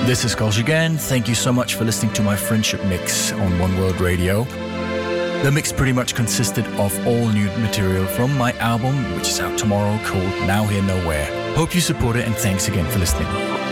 This is Kosh again. Thank you so much for listening to my friendship mix on One World Radio. The mix pretty much consisted of all new material from my album, which is out tomorrow, called Now Here Nowhere. Hope you support it, and thanks again for listening.